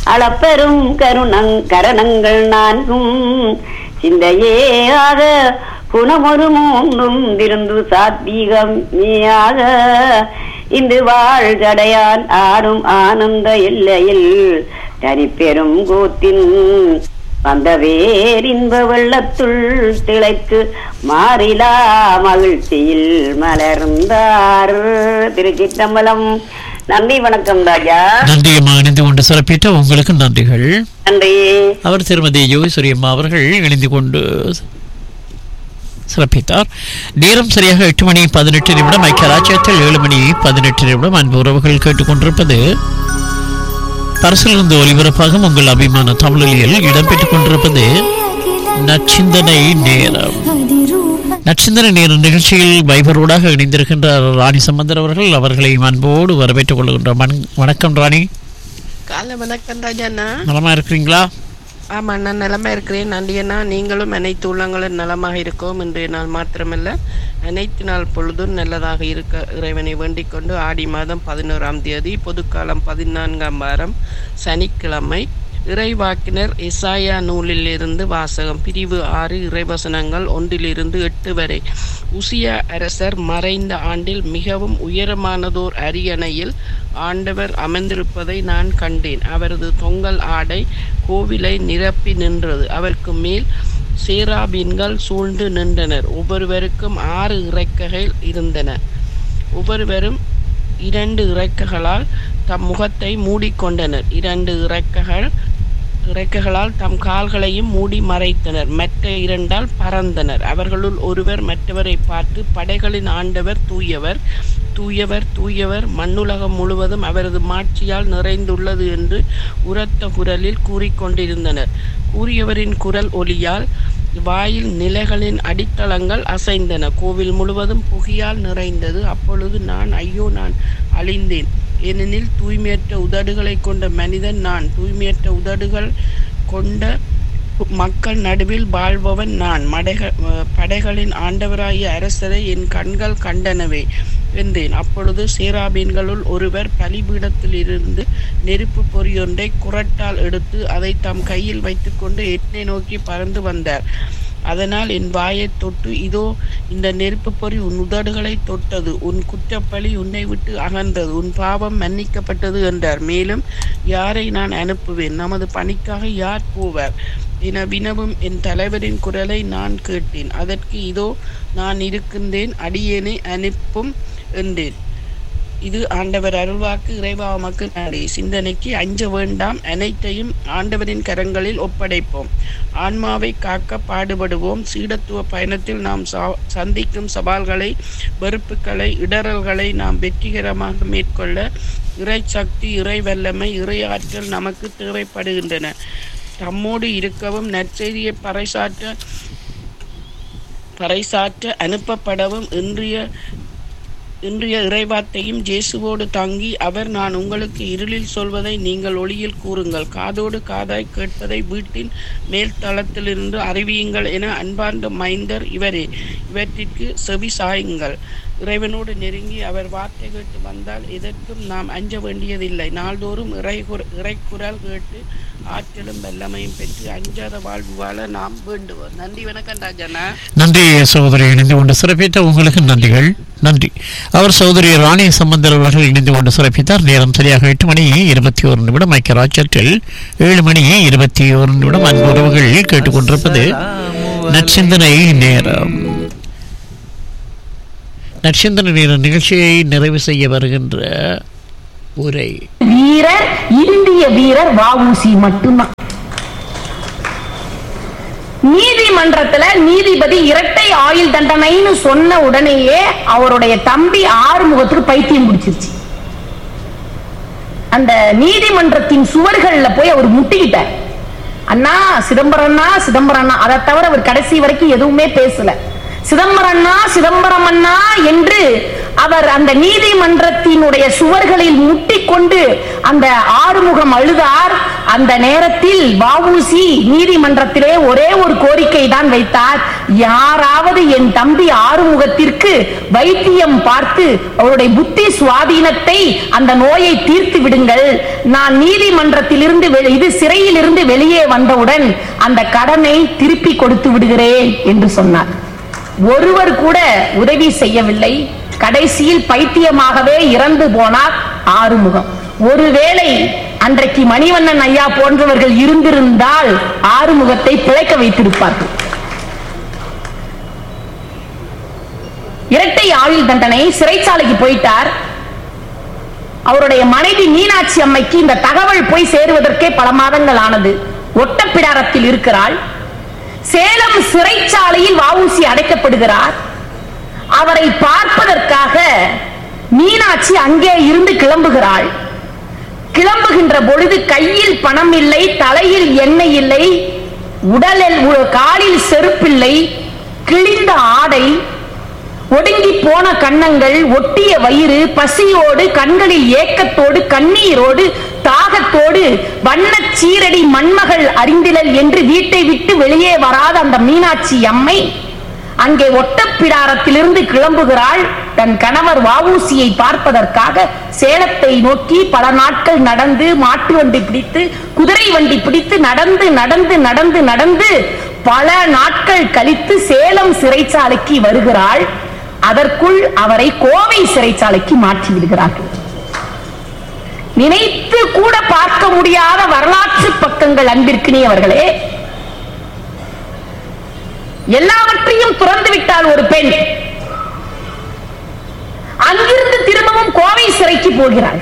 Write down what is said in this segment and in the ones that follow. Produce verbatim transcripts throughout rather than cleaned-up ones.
அளப்பெரும் கருணங் கரணங்கள் நான்கும் சிந்தையேயாக குணமொரு மூன்றும் திருந்து சாத்வீகம் நீயாக இந்து வாழ் ஜடையான் ஆடும் ஆனந்த எல்லையில் தனிப்பெரும் கூத்தின் வந்த வேரின்ப வெள்ளத்துள் திளைத்து மாறிலா மகிழ்ச்சியில் மலர்ந்தார். திருச்சிற்றம்பலம். நன்றி, வணக்கம் ராஜா. நன்றியம்மா, இணைந்து கொண்டு சிறப்பிட்ட உங்களுக்கு நன்றிகள். நன்றி. அவர் திருமதி யோகேஸ்வரி அம்மா அவர்கள் இணைந்து கொண்டு சிறப்பித்தார். நேரம் சரியாக எட்டு மணி பதினெட்டு நிமிடம். ஐக்கியராஜ்யத்தில் ஏழு மணி பதினெட்டு நிமிடம். அன்பு உறவுகள் கேட்டுக்கொண்டிருப்பது பரிசிலிருந்து ஒலிபரப்பாகும் உங்கள் அபிமான தமிழில் இடம்பெற்றுக் கொண்டிருப்பது நச்சிந்தனை நேரம். நச்சிந்தனை நேர நிகழ்ச்சியில் வைபரோடாக இணைந்திருக்கின்ற ராணி சம்பந்தர் அவர்கள், அவர்களை அன்போடு வரவேற்றுக் கொள்கின்றோம். வணக்கம் ராணி. காலை வணக்கம் ராஜாண்ணா. நலமா இருக்கிறீங்களா? ஆமா, நான் நலமா இருக்கிறேன். நன்றியண்ணா. நீங்களும் அனைத்து உள்ளங்களும் நலமாக இருக்கோம். இன்றைய நாள் மாத்திரமல்ல, அனைத்து நாள் பொழுதும் நல்லதாக இருக்க இறைவனை வேண்டிக் கொண்டு ஆடி மாதம் பதினோராம் தேதி பொதுக்காலம் பதினான்காம் வாரம் சனிக்கிழமை இறைவாக்கினர் எசாயா நூலிலிருந்து வாசகம். பிரிவு ஆறு, இறைவசனங்கள் ஒன்றிலிருந்து எட்டு வரை. உசியா அரசர் மறைந்த ஆண்டில் மிகவும் உயரமானதோர் அரியணையில் ஆண்டவர் அமர்ந்திருப்பதை நான் கண்டேன். அவரது தொங்கல் ஆடை கோவிலை நிரப்பி நின்றது. அவருக்கு மேல் சேராபீன்கள் சூழ்ந்து நின்றனர். ஒவ்வொருவருக்கும் ஆறு இறக்கைகள் இருந்தன. ஒவ்வொருவரும் இரண்டு இறக்கைகளால் தம் முகத்தை மூடிக்கொண்டனர். இரண்டு இறக்கைகள் இறக்கைகளால் தம் கால்களையும் மூடி மறைத்தனர். மற்ற இரண்டால் பறந்தனர். அவர்களுள் ஒருவர் மற்றவரை பார்த்து, படைகளின் ஆண்டவர் தூயவர், தூயவர், தூயவர், மண்ணுலகம் முழுவதும் அவரது மாட்சியால் நிறைந்துள்ளது என்று உரத்த குரலில் கூறிக்கொண்டிருந்தனர். கூறியவரின் குரல் ஒலியால் வாயில் நிலைகளின் அடித்தளங்கள் அசைந்தன. கோவில் முழுவதும் புகையால் நிறைந்தது. அப்பொழுது நான், ஐயோ, நான் அழிந்தேன், ஏனெனில் தூய்மையற்ற உதடுகளை கொண்ட மனிதன் நான். தூய்மையற்ற உதடுகள் கொண்ட மக்கள் நடுவில் வாழ்பவன் நான். மடைக படைகளின் ஆண்டவராகிய அரசரை என் கண்கள் கண்டனவே என்றேன். அப்பொழுது சேராபீன்களுள் ஒருவர் பலிபீடத்தில் இருந்து நெருப்பு பொறியொன்றை குரட்டால் எடுத்து அதை தம் கையில் வைத்துக்கொண்டு என்னை நோக்கி பறந்து வந்தார். அதனால் என் வாயை தொட்டு, இதோ இந்த நெருப்பு பொறி உன் உதடுகளை தொட்டது, உன் குற்றப்பழி உன்னை விட்டு அகன்றது, உன் பாவம் மன்னிக்கப்பட்டது என்றார். மேலும், யாரை நான் அனுப்புவேன்? நமது பணிக்காக யார் போவார் என வினவும் என் தலைவரின் குரலை நான் கேட்டேன். அதற்கு, இதோ நான் இருக்கின்றேன், அடியேனை அனுப்பும் என்றேன். இது ஆண்டவர் அருள்வாக்கு. இறைவா உமக்கு நன்றி. சிந்தனைக்கு அஞ்ச வேண்டாம், அனைத்தையும் ஆண்டவரின் கரங்களில் ஒப்படைப்போம். ஆன்மாவை காக்க பாடுபடுவோம். சீடத்துவ பயணத்தில் நாம் சந்திக்கும் சவால்களை, வெறுப்புகளை, இடரல்களை நாம் வெற்றிகரமாக மேற்கொள்ள இறை சக்தி, இறை வல்லமை, இறை ஆற்றல் நமக்கு தேவைப்படுகின்றன. தம்மோடு இருக்கவும், நற்செய்தியை பறைசாற்ற பறைசாற்ற அனுப்பப்படவும் இன்றைய இன்றைய இறைவார்த்தையும் இயேசுவோடு தங்கி, அவர், நான் உங்களுக்கு இருளில் சொல்வதை நீங்கள் ஒளியில் கூறுங்கள், காதோடு காதாய் கேட்பதை வீட்டின் மேல் தளத்திலிருந்து அறிவியுங்கள் என அன்பார்ந்த மைந்தர் இவரே. இவற்றிற்கு செவி சாயுங்கள். இறைவனோடு நெருங்கி அவர் வார்த்தை கேட்டு வந்தால் எதற்கும் நாம் அஞ்ச வேண்டியதில்லை. நாள்தோறும் இறை இறைக்குரல் கேட்டு ஆற்றலும் வல்லமையும் பெற்று அஞ்சாத வாழ்வு வாழ நாம் வேண்டுவோம். நன்றி, வணக்கம் ராஜனா. நன்றி சகோதரி. இணைந்து கொண்டு சிறப்பித்த உங்களுக்கு நன்றிகள். நன்றி. அவர் சகோதரி ராணி சம்பந்தர் அவர்கள் இணைந்து கொண்டு சிறப்பித்தார். நேரம் சரியாக எட்டு மணி இருபத்தி ஒரு நிமிடம். ஐக்கிய ராஜ்யத்தில் ஏழு மணி இருபத்தி ஒரு நிமிடம். அன்பு உறவுகள் கேட்டுக்கொண்டிருப்பது நற்சிந்தனை நேரம். நற்சிந்தனை நேர நிகழ்ச்சியை நிறைவு செய்ய வருகின்ற உரை வீரர் இந்திய வீரர் வஉசி மட்டும்தான். நீதிமன்றத்துல நீதிபதி இரட்டை ஆயுள் தண்டனைன்னு சொன்ன உடனேயே அவருடைய தம்பி ஆறுமுகத்துக்கு பைத்தியம் பிடிச்சிருச்சு. அந்த நீதிமன்றத்தின் சுவர்கள்ல போய் அவர் முட்டிக்கிட்டார். அண்ணா சிதம்பரம்னா சிதம்பரம்னா, அதை தவிர அவர் கடைசி வரைக்கும் எதுவுமே பேசல. சிதம்பரம்னா சிதம்பரம் அண்ணா என்று அவர் அந்த நீதிமன்றத்தினுடைய சுவர்களில் முட்டிக்கொண்டு அந்த ஆறுமுகம் அழுதார். அந்த நேரத்தில் வஉசி நீதிமன்றத்திலே ஒரே ஒரு கோரிக்கை தான் வைத்தார். யாராவது என் தம்பி ஆறுமுகத்திற்கு வைத்தியம் பார்த்து அவருடைய புத்தி சுவாதீனத்தை, அந்த நோயை தீர்த்து விடுங்கள். நான் நீதிமன்றத்தில் இருந்து இது சிறையில் இருந்து வெளியே வந்தவுடன் அந்த கடனை திருப்பி கொடுத்து விடுகிறேன் என்று சொன்னார். ஒருவர் கூட உதவி செய்யவில்லை. கடைசியில் பைத்தியமாகவே இறந்து போனார் ஆறுமுகம். ஒருவேளை அன்றைக்கு மணிவண்ணன் ஐயா போன்றவர்கள் இருந்திருந்தால் ஆறுமுகத்தை பிழைக்க வைத்திருப்பார்கள். இரட்டை ஆயுள் தண்டனை, சிறைச்சாலைக்கு போயிட்டார். அவருடைய மனைவி மீனாட்சி அம்மைக்கு இந்த தகவல் போய் சேருவதற்கே பல மாதங்கள் ஆனது. ஒட்டப்பிடாரத்தில் இருக்கிறாள். சேலம் சிறைச்சாலையில் வஉசி அடைக்கப்படுகிறார். அவரை பார்ப்பதற்காக மீனாட்சி அங்கே இருந்து கிளம்புகிறாள். கிளம்புகின்ற பொழுது கையில் பணம் இல்லை, தலையில் எண்ணெய் இல்லை, உடலில் காலில் செருப்பில்லை, கிழிந்த ஆடை, ஒடுங்கி போன கன்னங்கள், ஒட்டிய வயிறு, பசியோடு, கண்களில் ஏக்கத்தோடு, கண்ணீரோடு, தாகத்தோடு, வண்ணச் சீரடி மண்மகள் அறிந்திலல் என்று வீட்டை விட்டு வெளியே வராத அந்த மீனாட்சி அம்மை அங்கே ஒட்டப்பிடாரத்திலிருந்து கிளம்புகிறாள். தன் கணவர் வஉசியை பார்ப்பதற்காக சேலத்தை நோக்கி பல நாட்கள் நடந்து, மாட்டு வண்டி பிடித்து, குதிரை வண்டி பிடித்து, நடந்து நடந்து நடந்து நடந்து பல நாட்கள் கழித்து சேலம் சிறைச்சாலைக்கு வருகிறாள். அதற்குள் அவரை கோவை சிறைச்சாலைக்கு மாற்றி விடுகிறார்கள். நினைத்து கூட பார்க்க முடியாத வரலாற்று பக்கங்கள் அன்பிற்கினியவர்களே. எல்லாவற்றையும் துறந்து விட்டால் ஒரு பெண், அங்கிருந்து திரும்பவும் கோவை சிறைக்கு போகிறாள்.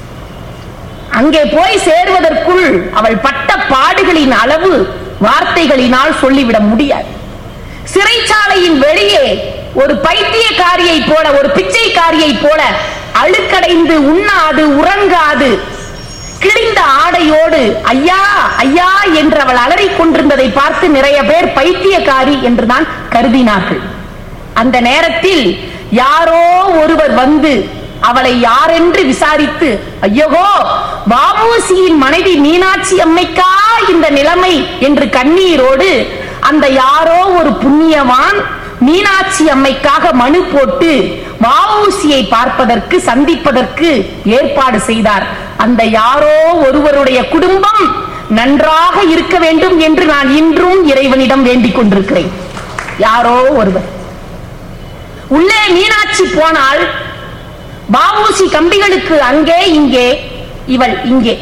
அங்கே போய் சேருவதற்குள் அவள் பட்ட பாடுகளின் அளவு வார்த்தைகளினால் சொல்லிவிட முடியாது. சிறைச்சாலையின் வெளியே ஒரு பைத்தியக்காரியை போல, ஒரு பிச்சைக்காரியை போல அழுக்கடைந்து உண்ணாது உறங்காது கிழிந்த ஆடையோடு ஐயா ஐயா என்று அவள் அலறிக் கொண்டிருந்ததை பார்த்து நிறைய பேர் பைத்தியக்காரி என்றுதான் கருதினார்கள். அந்த நேரத்தில் யாரோ ஒருவர் வந்து அவளை யாரென்று விசாரித்து, ஐயோ வஉசியின் மனைவி மீனாட்சி அம்மைக்கா இந்த நிலைமை என்று கண்ணீரோடு அந்த யாரோ ஒரு புண்ணியவான் மீனாட்சி அம்மைக்காக மனு போட்டு வஉசியை பார்ப்பதற்கு, சந்திப்பதற்கு ஏற்பாடு செய்தார். அந்த யாரோ ஒருவருடைய குடும்பம் நன்றாக இருக்க வேண்டும் என்று நான் இன்றும் இறைவனிடம் வேண்டிக் கொண்டிருக்கிறேன். யாரோ ஒருவர் உள்ளே மீனாட்சி போனால் வஉசி கம்பிகளுக்கு அங்கே இங்கே, இவள் இங்கே.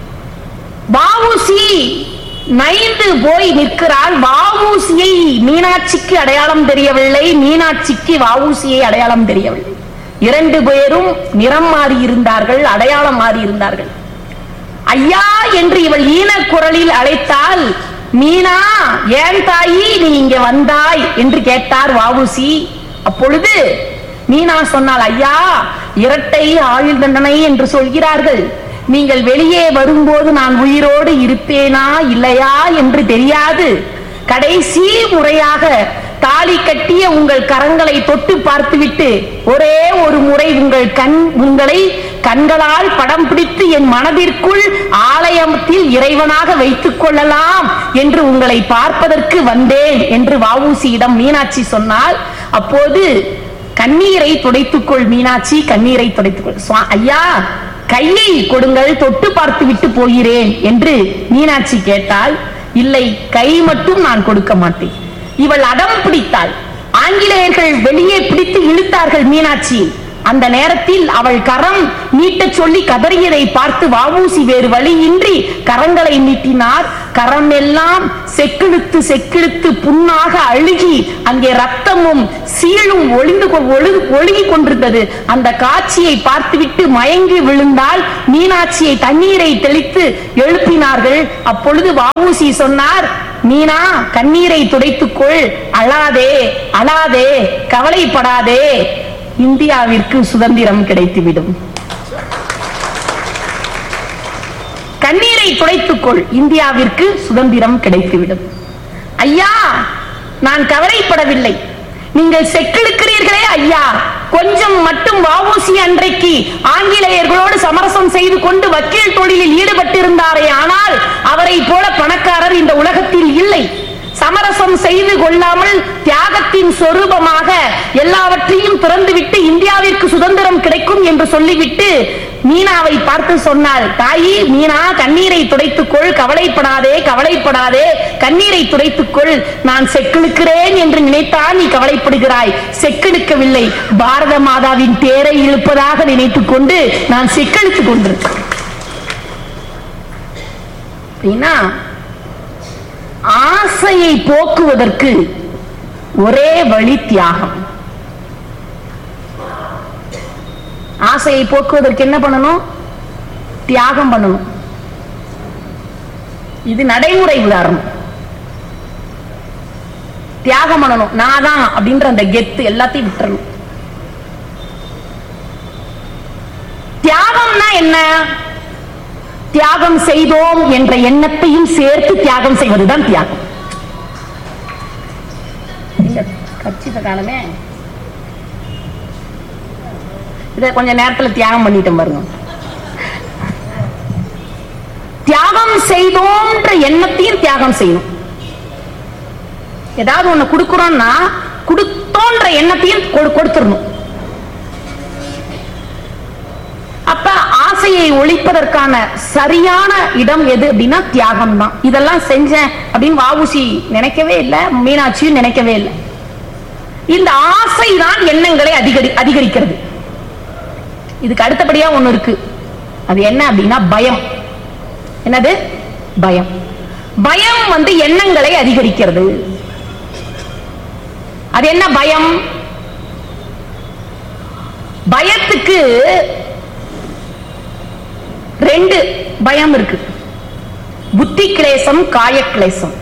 வஉசி நைந்து போய் நிற்கிறாள். வஉசியை மீனாட்சிக்கு அடையாளம் தெரியவில்லை, மீனாட்சிக்கு வஉசியை அடையாளம் தெரியவில்லை. இரண்டு பேரும் நிறம் மாறி இருந்தார்கள், அடையாளம் மாறி இருந்தார்கள். ஐயா என்று இவள் ஈன குரலில் அழைத்தால், மீனா ஏன் தாயி நீ இங்க வந்தாய் என்று கேட்டார் வஉசி. அப்பொழுது மீனா சொன்னால், ஐயா இரட்டை ஆயுள் தண்டனை என்று சொல்கிறார்கள், நீங்கள் வெளியே வரும்போது நான் உயிரோடு இருப்பேனா இல்லையா என்று தெரியாது. கடைசி முறையாக தாலி கட்டிய உங்கள் கரங்களை தொட்டு பார்த்துவிட்டு ஒரே ஒரு முறை உங்கள் கண் உங்களை கண்களால் படம் பிடித்து என் மனதிற்குள் ஆலயத்தில் இறைவனாக வைத்துக் கொள்ளலாம் என்று உங்களை பார்ப்பதற்கு வந்தேன் என்று வஉசியிடம் மீனாட்சி சொன்னால், அப்போது கண்ணீரை துடைத்துக்கொள் மீனாட்சி, கண்ணீரை துடைத்துக்கொள். ஐயா கையை கொடுங்கள், தொட்டு பார்த்து விட்டு போகிறேன் என்று மீனாட்சி கேட்டால், இல்லை கை மட்டும் நான் கொடுக்க மாட்டேன். இவள் அடம் பிடித்தாள். ஆங்கிலேயர்கள் வெளியே பிடித்து இழுத்தார்கள் மீனாட்சி. அந்த நேரத்தில் அவள் கரம் நீட்டச் சொல்லி கதறியதை பார்த்து வஉசி வேறு வழியின்றி கரங்களை நீட்டினார். கரம் எல்லாம் செக்கிழுத்து செக்கிழுத்து புண்ணாக அழுகி அங்கே ரத்தமும் சீழும் ஒளிந்து ஒழுகி கொண்டிருந்தது. அந்த காட்சியை பார்த்துவிட்டு மயங்கி விழுந்தால் மீனாட்சியை தண்ணீரை தெளித்து எழுப்பினார்கள். அப்பொழுது வஉசி சொன்னார், மீனா கண்ணீரை துடைத்துக்கொள், அழாதே அழாதே, கவலைப்படாதே, இந்தியாவிற்கு சுதந்திரம் கிடைத்துவிடும். கண்ணீரை துடைத்துக்கொள், இந்தியாவிற்கு சுதந்திரம் கிடைத்துவிடும். ஐயா நான் கவலைப்படவில்லை, நீங்கள் செக்கிழுக்கிறீர்களே ஐயா, கொஞ்சம் மட்டும் வஉசி அன்றைக்கு ஆங்கிலேயர்களோடு சமரசம் செய்து கொண்டு வக்கீல் தொழிலில் ஈடுபட்டிருந்தாரே, ஆனால் அவரை போல பணக்காரர் இந்த உலகத்தில் இல்லை. சமரசம் செய்து கொள்ளாமல் தியாகத்தின் சொரூபமாக எல்லாவற்றையும் திறந்துவிட்டு இந்தியாவிற்கு சுதந்திரம் கிடைக்கும் என்று சொல்லிவிட்டு மீனாவை பார்த்து சொன்னாள், தாயி மீனா, கண்ணீரை துடைத்துக்கொள், கவலைப்படாதே கவலைப்படாதே, கண்ணீரை துடைத்துக்கொள், நான் செக்கிழுக்கிறேன் என்று நினைத்தான் நீ கவலைப்படுகிறாய். செக்கிழுக்கவில்லை, பாரத மாதாவின் தேரை இழுப்பதாக நினைத்துக் கொண்டு நான் செக்கிழுத்துக் கொண்டிருக்கேன். ஆசையை போக்குவதற்கு ஒரே வழி தியாகம். ஆசையை போக்குவதற்கு என்ன பண்ணணும்? தியாகம் பண்ணணும். இது நடைமுறை உதாரணம். தியாகம் பண்ணணும். நான் தான் அப்படின்ற அந்த கெத்து எல்லாத்தையும் விட்டுறணும். தியாகம்னா என்ன? தியாகம் செய்தோம் என்ற எண்ணத்தையும் சேர்த்து தியாகம் செய்வதுதான் தியாகம். கட்சித காலமே இத கொஞ்ச நேரத்தில் தியாகம் பண்ணிட்டோம் பாருங்க. தியாகம் செய்தோம்ன்ற எண்ணத்தையும் தியாகம் செய்யணும். ஏதாவது ஒண்ணு கொடுக்கிறோம்னா கொடுத்தோன்ற எண்ணத்தையும் கொடுத்துடணும். அப்ப ஆசையை ஒழிப்பதற்கான சரியான இடம் எது அப்படின்னா தியாகம் தான். இதெல்லாம் செஞ்சேன் அப்படின்னு வஉசி நினைக்கவே இல்லை, மீனாட்சியும் நினைக்கவே இல்லை. இந்த ஆசை தான் எண்ணங்களை அதிகரி அதிகரிக்கிறது. இதுக்கு அடுத்தபடியா ஒண்ணு இருக்கு. அது என்ன அப்படின்னா பயம். என்னது? பயம். பயம் வந்து எண்ணங்களை அதிகரிக்கிறது. அது என்ன பயம்? பயத்துக்கு ரெண்டு பயம் இருக்கு. புத்தி கிளேசம், காய கிளேசம்.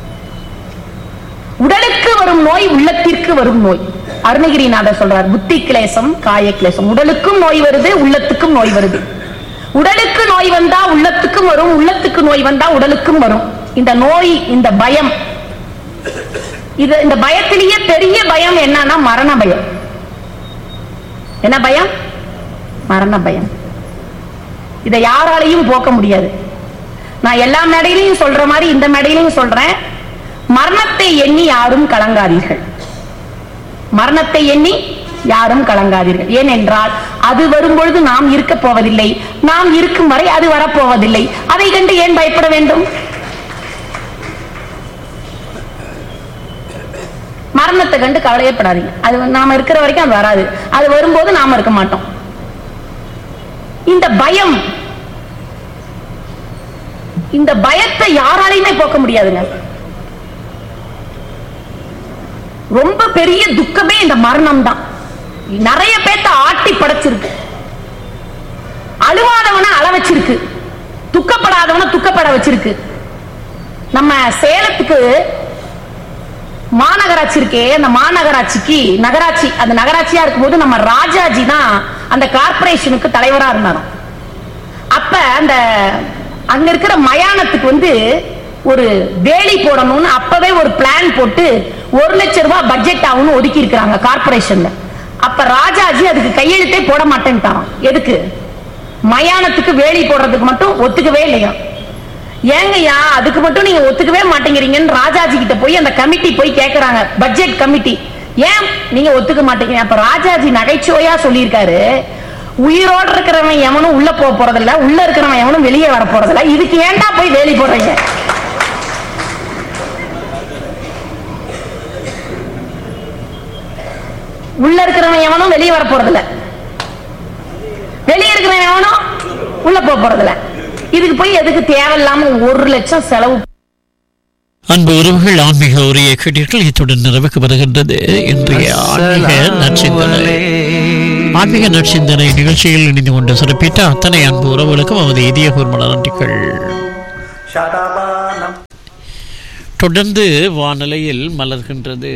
உடலுக்கு வரும் நோய், உள்ளத்திற்கு வரும் நோய். அருணகிரிநாதர் சொல்றார், புத்தி கிளேசம், காய கிளேசம். உடலுக்கும் நோய் வருது, உள்ளத்துக்கும் நோய் வருது. உடலுக்கு நோய் வந்தா உள்ளத்துக்கும் வரும், உள்ளத்துக்கு நோய் வந்தா உடலுக்கும் வரும். இந்த நோய், இந்த பயம், இது இந்த பயத்திலேயே பெரிய பயம் என்னன்னா மரண பயம். என்ன பயம்? மரண பயம். இதை யாராலையும் போக்க முடியாது. நான் எல்லா மேடையிலையும் சொல்ற மாதிரி இந்த மேடையிலையும் சொல்றேன், மரணத்தை எண்ணி யாரும் கலங்காதீர்கள். மரணத்தை எண்ணி யாரும் கலங்காதீர்கள். ஏனென்றால் அது வரும்பொழுது நாம் இருக்க போவதில்லை, நாம் இருக்கும் வரை அது வரப்போவதில்லை. அதை கண்டு ஏன் பயப்பட வேண்டும்? மரணத்தை கண்டு கவலையப்படாதீங்க. அது நாம இருக்கிற வரைக்கும் அது வராது, அது வரும்போது நாம இருக்க மாட்டோம். இந்த பயம், இந்த பயத்தை யாராலையுமே போக்க முடியாதுங்க. ரொம்ப பெரிய துக்கமே இந்த மரணம் தான். நிறைய பேத்த ஆட்டி படைச்சிருக்கு. அழுவாதவன அழ வச்சிருக்கு, துக்கப்படாதவன துக்கப்பட வச்சிருக்கு. நம்ம சேலத்துக்கு மாநகராட்சி இருக்கே, அந்த மாநகராட்சிக்கு நகராட்சி அந்த நகராட்சியா இருக்கும் போது நம்ம ராஜாஜி தான் அந்த கார்பரேஷனுக்கு தலைவரா இருந்தாராம். அப்ப அந்த அங்க இருக்கிற மயானத்துக்கு வந்து ஒரு வேலி போடணும்னு அப்பவே ஒரு பிளான் போட்டு ஒரு லட்சம் ரூபாய் பட்ஜெட் ஆகும்னு ஒதுக்கி இருக்கிறாங்க கார்பரேஷன்ல. அப்ப ராஜாஜி அதுக்கு கையெழுத்தே போட மாட்டேன்ட்டாராம். எதுக்கு? மயானத்துக்கு வேலி போடுறதுக்கு மட்டும் ஒத்துக்கவே இல்லையா. ஏங்கய்யா அதுக்கு மட்டும் நீங்க ஒத்துக்கவே மாட்டேங்கிறீங்கன்னு ராஜாஜி கிட்ட போய் அந்த கமிட்டி போய் கேக்குறாங்க, பட்ஜெட் கமிட்டி, ஏன் நீங்க ஒத்துக்க மாட்டேங்கிறீங்க? அப்ப ராஜாஜி நகைச்சுவையா சொல்லியிருக்காரு, உயிரோடு இருக்கிறவன் எவனும் உள்ள போக போறதில்ல, உள்ள இருக்கிறவன் எவனும் வெளியே வர போறதில்ல, இதுக்கு ஏன்டா போய் வேலி போடுறீங்க? உள்ள இருக்கிறவன் எவனும் வெளியே வர போறதில்ல, வெளியே இருக்கிறவன் எவனும் உள்ள போக போறதில்ல, இதுக்கு போய் எதுக்கு தேவையில்லாம ஒரு லட்சம் செலவு? அன்பு உறவுகள், ஆன்மீக உரையை கேட்டீர்கள். இத்துடன் நிறைவுக்கு வருகின்றது இன்றைய ஆன்மீக நற்சிந்தனை. ஆன்மீக நற்சிந்தனை நிகழ்ச்சியில் இணைந்து கொண்டு சிறப்பித்த அத்தனை அன்பு உறவுகளுக்கும் அவரது இதய பூர்வமான நன்றிகள். தொடர்ந்து வானிலையில் மலர்கின்றது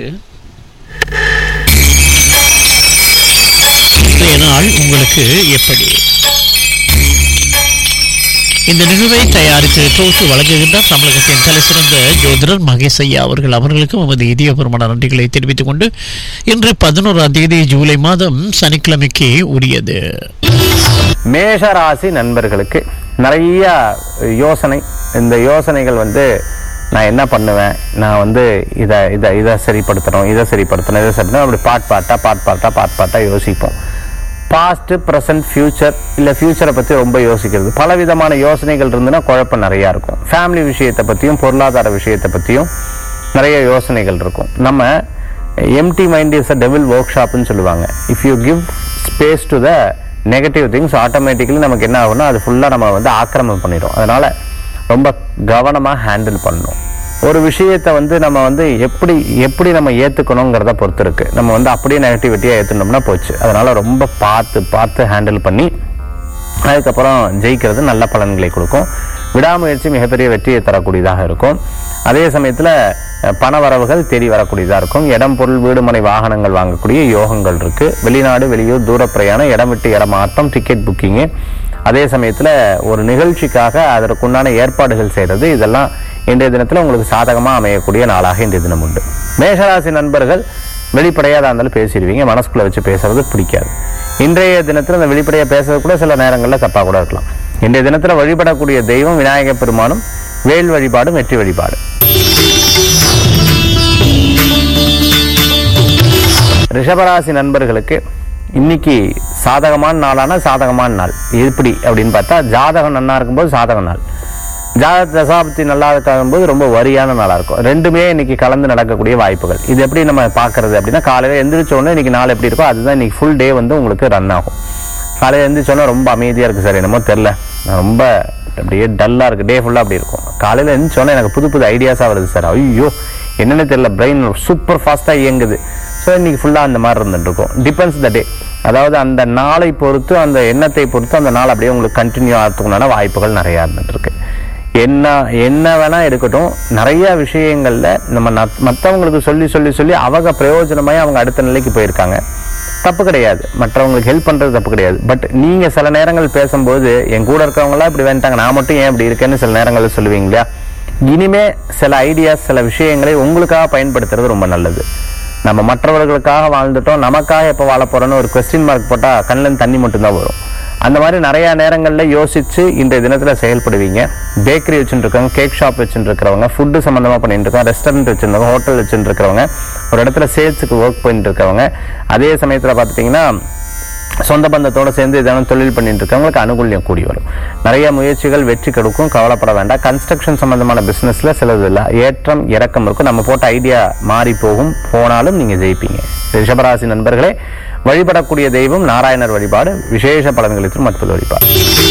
இன்றைய நாள் உங்களுக்கு எப்படி? இந்த நிகழ்வை தயாரித்து தொகுத்து வழங்குகின்றார் தமிழகத்தின் தலைசிறந்த ஜோதிடர் மகேஷ் ஐயா அவர்கள். அவர்களுக்கும் நமது இதயபூர்வமான நன்றிகளை தெரிவித்துக் கொண்டு இன்று பதினோராம் தேதி ஜூலை மாதம் சனிக்கிழமைக்கு உரியது. மேஷராசி நண்பர்களுக்கு நிறைய யோசனை. இந்த யோசனைகள் வந்து நான் என்ன பண்ணுவேன், நான் வந்து இதை இதை இதை சரிப்படுத்தணும் இதை சரிப்படுத்தணும் இதை சரிப்படுத்தணும் அப்படி பாட் பாட்டா பாட் பாட்டா பாட் பாட்டா யோசிப்போம். பாஸ்ட், ப்ரெசன்ட், ஃபியூச்சர், இல்லை ஃபியூச்சரை பற்றி ரொம்ப யோசிக்கிறது. பலவிதமான யோசனைகள் இருந்துன்னா குழப்பம் நிறையா இருக்கும். ஃபேமிலி விஷயத்தை பற்றியும் பொருளாதார விஷயத்தை பற்றியும் நிறைய யோசனைகள் இருக்கும். நம்ம empty mind is a devil work ஷாப்னு சொல்லுவாங்க. If you give space to the negative things, automatically நமக்கு என்ன ஆகும்னா அது ஃபுல்லாக நம்ம வந்து ஆக்கிரமம் பண்ணிடும். அதனால் ரொம்ப கவனமாக ஹேண்டில் பண்ணணும். ஒரு விஷயத்தை வந்து நம்ம வந்து எப்படி எப்படி நம்ம ஏற்றுக்கணுங்கிறத பொறுத்து இருக்குது. நம்ம வந்து அப்படியே நெகட்டிவிட்டியாக ஏற்றுனோம்னா போச்சு. அதனால் ரொம்ப பார்த்து பார்த்து ஹேண்டில் பண்ணி அதுக்கப்புறம் ஜெயிக்கிறது நல்ல பலன்களை கொடுக்கும். விடாமுயற்சி மிகப்பெரிய வெற்றியை தரக்கூடியதாக இருக்கும். அதே சமயத்தில் பண வரவுகள் தேடி வரக்கூடியதாக இருக்கும். இடம், பொருள், வீடு, மனை, வாகனங்கள் வாங்கக்கூடிய யோகங்கள் இருக்குது. வெளிநாடு, வெளியூர், தூர பிரயாணம், இடம் விட்டு இடம் மாற்றம், டிக்கெட் புக்கிங்கு, அதே சமயத்தில் ஒரு நிகழ்ச்சிக்காக அதற்குண்டான ஏற்பாடுகள் செய்கிறது, இதெல்லாம் இன்றைய தினத்தில் உங்களுக்கு சாதகமாக அமையக்கூடிய நாளாக இன்றைய தினம் உண்டு. மேஷராசி நண்பர்கள் வெளிப்படையாக இருந்தாலும் பேசிடுவீங்க, மனசுக்குள்ளே வச்சு பேசுறது பிடிக்காது. இன்றைய தினத்தில் அந்த வெளிப்படையாக பேசுறது கூட சில நேரங்களில் தப்பாக கூட இருக்கலாம். இன்றைய தினத்தில் வழிபடக்கூடிய தெய்வம் விநாயகப் பெருமானும், வேல் வழிபாடும் வெற்றி வழிபாடு. ரிஷபராசி நண்பர்களுக்கு இன்னைக்கு சாதகமான நாளான சாதகமான நாள் எப்படி அப்படின்னு பார்த்தா, ஜாதகம் நல்லா இருக்கும்போது சாதக நாள், ஜாதக தசாப்தி நல்லா இருக்கும்போது ரொம்ப வரியான நாளாக இருக்கும். ரெண்டுமே இன்னைக்கு கலந்து நடக்கக்கூடிய வாய்ப்புகள். இது எப்படி நம்ம பார்க்கறது அப்படின்னா, காலையில் எந்திரிச்சோடனே இன்னைக்கு நாள் எப்படி இருக்கோ அதுதான் இன்னைக்கு ஃபுல் டே வந்து உங்களுக்கு ரன் ஆகும். காலையில் எந்திரிச்சோன்னா ரொம்ப அமைதியாக இருக்குது சார், என்னமோ தெரில, ரொம்ப அப்படியே டல்லாக இருக்குது, டே ஃபுல்லாக அப்படி இருக்கும். காலையில் எந்திரிச்சோன்னா எனக்கு புது புது ஐடியாஸாக வருது சார், ஐயோ என்னென்னு தெரில, பிரெயின் சூப்பர் ஃபாஸ்ட்டாக இயங்குது. ஸோ இன்னைக்கு ஃபுல்லாக அந்த மாதிரி இருந்துட்டு இருக்கும். டிபெண்ட்ஸ் த டே, அதாவது அந்த நாளை பொறுத்து, அந்த எண்ணத்தை பொறுத்து அந்த நாள் அப்படியே உங்களுக்கு கண்டினியூ ஆகிறதுக்குண்டான வாய்ப்புகள் நிறையா இருந்துட்டு இருக்கு. என்ன என்ன வேணா இருக்கட்டும், நிறைய விஷயங்கள்ல நம்ம மற்றவங்களுக்கு சொல்லி சொல்லி சொல்லி அவங்க பிரயோஜனமாய் அவங்க அடுத்த நிலைக்கு போயிருக்காங்க. தப்பு கிடையாது, மற்றவங்களுக்கு ஹெல்ப் பண்றது தப்பு கிடையாது. பட் நீங்க சில நேரங்கள் பேசும்போது என் கூட இருக்கிறவங்களாம் இப்படி வேண்டாங்க, நான் மட்டும் ஏன் இப்படி இருக்கேன்னு சில நேரங்களில் சொல்லுவீங்க இல்லையா? இனிமே சில ஐடியாஸ், சில விஷயங்களை உங்களுக்காக பயன்படுத்துறது ரொம்ப நல்லது. நம்ம மற்றவர்களுக்காக வாழ்ந்துட்டோம், நமக்காக எப்போ வாழ போறோன்னு ஒரு கொஸ்டின் மார்க் போட்டால் கண்ணில் தண்ணி மட்டும்தான் வரும். அந்த மாதிரி நிறைய நேரங்களில் யோசிச்சு இன்றைய தினத்தில் செயல்படுவீங்க. பேக்கரி வச்சுட்டு இருக்கவங்க, கேக் ஷாப் வச்சுட்டு இருக்கிறவங்க, ஃபுட்டு சம்மந்தமாக பண்ணிட்டு இருக்கவங்க, ரெஸ்டாரண்ட் வச்சுருந்தவங்க, ஹோட்டல் வச்சுட்டு இருக்கிறவங்க, ஒரு இடத்துல சேல்ஸுக்கு ஒர்க் பண்ணிட்டு இருக்கவங்க, அதே சமயத்தில் பார்த்துட்டிங்கன்னா சொந்த பந்தத்தோடு சேர்ந்து ஏதாவது தொழில் பண்ணிட்டு இருக்கவங்களுக்கு அனுகூல்யம் கூடி வரும். நிறைய முயற்சிகள் வெற்றி கொடுக்கும், கவலைப்பட வேண்டாம். கன்ஸ்ட்ரக்ஷன் சம்பந்தமான பிஸ்னஸில் சிலது இல்லை, ஏற்றம் இறக்கம் இருக்கும். நம்ம போட்ட ஐடியா மாறி போகும், போனாலும் நீங்கள் ஜெயிப்பீங்க. ரிஷபராசி நண்பர்களே, வழிபடக்கூடிய தெய்வம் நாராயணர் வழிபாடு, விசேஷ பலன்களை தரும் அற்புத வழிபாடு.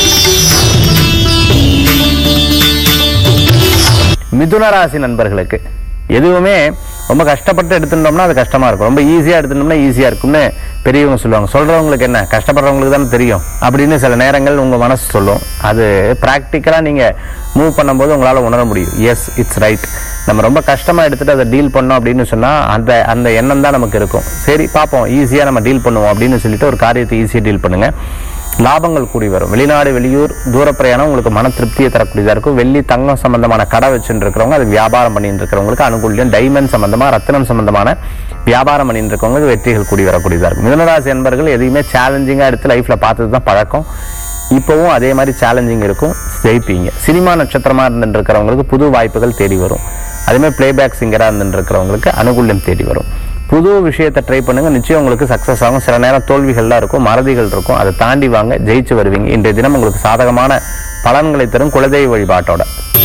மிதுனராசி நண்பர்களுக்கு எதுவுமே ரொம்ப கஷ்டப்பட்டு எடுத்துட்டோம்னா அது கஷ்டமா இருக்கும், ரொம்ப ஈஸியா எடுத்துட்டோம்னா ஈஸியா இருக்கும்னு பெரியவங்க சொல்லுவாங்க. சொல்றவங்களுக்கு என்ன, கஷ்டப்படுறவங்களுக்கு தானே தெரியும் அப்படின்னு சில நேரங்கள் உங்க மனசு சொல்லும். அது பிராக்டிக்கலா நீங்க மூவ் பண்ணும்போது உங்களால உணர முடியும். S, it's right. நம்ம ரொம்ப கஷ்டமா எடுத்துட்டு அதை டீல் பண்ணோம் அப்படின்னு சொன்னா அந்த அந்த எண்ணம் தான் நமக்கு இருக்கும். சரி பார்ப்போம், ஈஸியா நம்ம டீல் பண்ணுவோம் அப்படின்னு சொல்லிட்டு ஒரு காரியத்தை ஈஸியா டீல் பண்ணுங்க. லாபங்கள் கூடி வரும். வெளிநாடு, வெளியூர், தூர பிரயாணம் உங்களுக்கு மன திருப்தியை தரக்கூடியதாக இருக்கும். வெள்ளி, தங்கம் சம்பந்தமான கடை வச்சுட்டு இருக்கிறவங்க, அது வியாபாரம் பண்ணிட்டு இருக்கிறவங்களுக்கு அனுகூல்யம். டைமண்ட் சம்பந்தமா, ரத்தினம் சம்பந்தமான வியாபாரம் பண்ணிட்டு இருக்கவங்களுக்கு வெற்றிகள் கூடி வரக்கூடியதாக இருக்கும். மிதுனராசி என்பர்கள் எதையுமே சேலஞ்சிங்கா எடுத்து லைஃப்ல பார்த்தது தான் பழக்கம். இப்பவும் அதே மாதிரி சேலஞ்சிங் இருக்கும், ஜெயிப்பீங்க. சினிமா நட்சத்திரமா இருந்துட்டு இருக்கிறவங்களுக்கு புது வாய்ப்புகள் தேடி வரும். அதே மாதிரி பிளேபேக் சிங்கரா இருந்துட்டு இருக்கிறவங்களுக்கு அனுகூல்யம் தேடி வரும். புது விஷயத்தை ட்ரை பண்ணுங்க, நிச்சயம் உங்களுக்கு சக்சஸ் ஆகும். சில நேரம் தோல்விகள்லாம் இருக்கும், மறதிகள் இருக்கும், அதை தாண்டி வாங்க, ஜெயிச்சு வருவீங்க. இன்றைய தினம் உங்களுக்கு சாதகமான பலன்களை தரும் குலதெய்வ வழிபாட்டோட.